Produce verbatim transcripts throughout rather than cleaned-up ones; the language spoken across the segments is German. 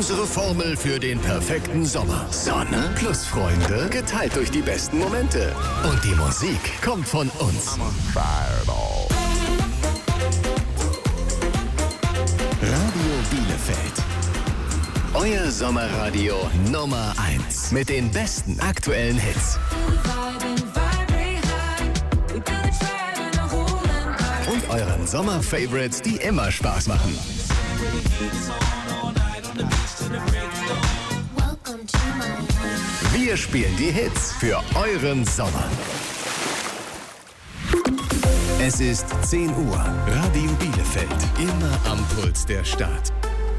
Unsere Formel für den perfekten Sommer. Sonne plus Freunde, geteilt durch die besten Momente. Und die Musik kommt von uns. Radio Bielefeld. Euer Sommerradio Nummer eins. Mit den besten aktuellen Hits. Und euren Sommer-Favorites, die immer Spaß machen. Wir spielen die Hits für euren Sommer. Es ist zehn Uhr. Radio Bielefeld. Immer am Puls der Stadt.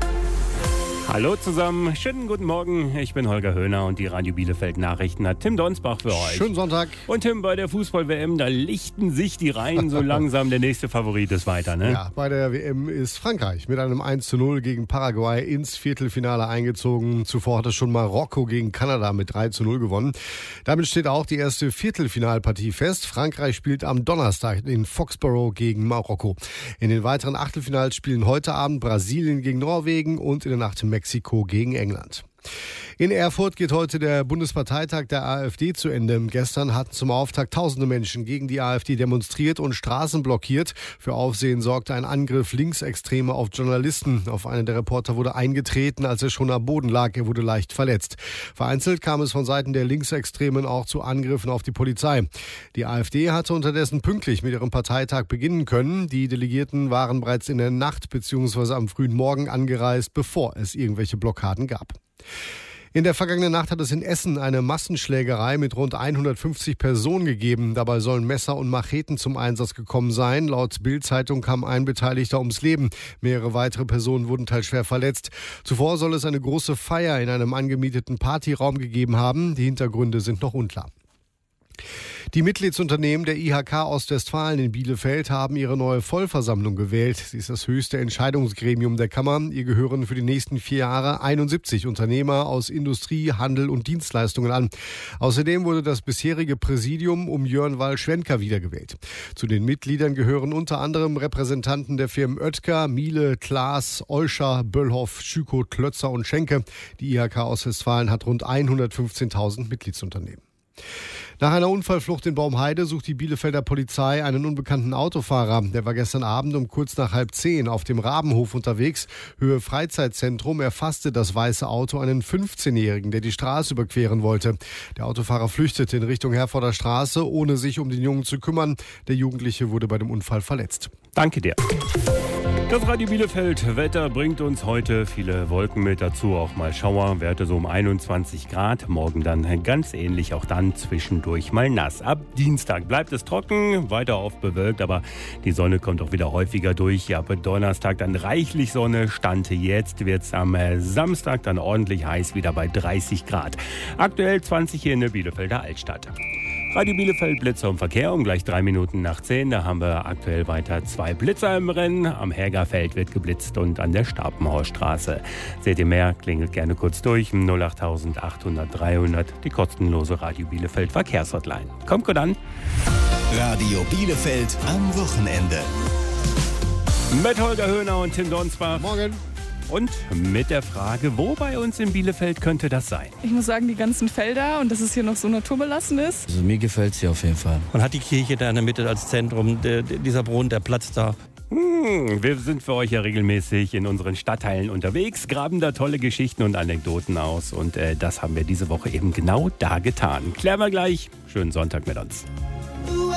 Hallo zusammen, schönen guten Morgen. Ich bin Holger Höhner und die Radio Bielefeld Nachrichten hat Tim Donsbach für euch. Schönen Sonntag. Und Tim, bei der Fußball-W M, da lichten sich die Reihen so langsam. Der nächste Favorit ist weiter, ne? Ja, bei der W M ist Frankreich mit einem eins zu null gegen Paraguay ins Viertelfinale eingezogen. Zuvor hatte schon Marokko gegen Kanada mit drei zu null gewonnen. Damit steht auch die erste Viertelfinalpartie fest. Frankreich spielt am Donnerstag in Foxborough gegen Marokko. In den weiteren Achtelfinals spielen heute Abend Brasilien gegen Norwegen und in der Nacht Mexiko gegen England. In Erfurt geht heute der Bundesparteitag der AfD zu Ende. Gestern hatten zum Auftakt tausende Menschen gegen die AfD demonstriert und Straßen blockiert. Für Aufsehen sorgte ein Angriff Linksextreme auf Journalisten. Auf einen der Reporter wurde eingetreten, als er schon am Boden lag. Er wurde leicht verletzt. Vereinzelt kam es von Seiten der Linksextremen auch zu Angriffen auf die Polizei. Die AfD hatte unterdessen pünktlich mit ihrem Parteitag beginnen können. Die Delegierten waren bereits in der Nacht bzw. am frühen Morgen angereist, bevor es irgendwelche Blockaden gab. In der vergangenen Nacht hat es in Essen eine Massenschlägerei mit rund hundertfünfzig Personen gegeben. Dabei sollen Messer und Macheten zum Einsatz gekommen sein. Laut Bild-Zeitung kam ein Beteiligter ums Leben. Mehrere weitere Personen wurden teils schwer verletzt. Zuvor soll es eine große Feier in einem angemieteten Partyraum gegeben haben. Die Hintergründe sind noch unklar. Die Mitgliedsunternehmen der I H K Ostwestfalen in Bielefeld haben ihre neue Vollversammlung gewählt. Sie ist das höchste Entscheidungsgremium der Kammer. Ihr gehören für die nächsten vier Jahre einundsiebzig Unternehmer aus Industrie, Handel und Dienstleistungen an. Außerdem wurde das bisherige Präsidium um Jörn Wall-Schwenker wiedergewählt. Zu den Mitgliedern gehören unter anderem Repräsentanten der Firmen Oetker, Miele, Klaas, Euscher, Böllhoff, Schüko, Klötzer und Schenke. Die I H K Ostwestfalen hat rund hundertfünfzehntausend Mitgliedsunternehmen. Nach einer Unfallflucht in Baumheide sucht die Bielefelder Polizei einen unbekannten Autofahrer. Der war gestern Abend um kurz nach halb zehn auf dem Rabenhof unterwegs. Höhe Freizeitzentrum erfasste das weiße Auto einen fünfzehnjährigen, der die Straße überqueren wollte. Der Autofahrer flüchtete in Richtung Herforder Straße, ohne sich um den Jungen zu kümmern. Der Jugendliche wurde bei dem Unfall verletzt. Danke dir. Das Radio Bielefeld Wetter bringt uns heute viele Wolken mit, dazu auch mal Schauer, Werte so um einundzwanzig Grad. Morgen dann ganz ähnlich, auch dann zwischendurch mal nass. Ab Dienstag bleibt es trocken, weiter oft bewölkt, aber die Sonne kommt auch wieder häufiger durch. Ab Donnerstag dann reichlich Sonne, Stand jetzt wird es am Samstag dann ordentlich heiß, wieder bei dreißig Grad. Aktuell zwanzig hier in der Bielefelder Altstadt. Radio Bielefeld, Blitzer im Verkehr um gleich drei Minuten nach zehn. Da haben wir aktuell weiter zwei Blitzer im Rennen. Am Hergerfeld wird geblitzt und an der Stapenhorststraße. Seht ihr mehr? Klingelt gerne kurz durch. null acht achthundert dreihundert, die kostenlose Radio Bielefeld Verkehrshotline. Kommt gut an. Radio Bielefeld am Wochenende. Mit Holger Höhner und Tim Donsbach. Morgen. Und mit der Frage, wo bei uns in Bielefeld könnte das sein? Ich muss sagen, die ganzen Felder und dass es hier noch so naturbelassen ist. Also mir gefällt es hier auf jeden Fall. Und hat die Kirche da in der Mitte als Zentrum, der, dieser Brunnen, der Platz da. Hm, wir sind für euch ja regelmäßig in unseren Stadtteilen unterwegs, graben da tolle Geschichten und Anekdoten aus. Und äh, das haben wir diese Woche eben genau da getan. Klären wir gleich. Schönen Sonntag mit uns.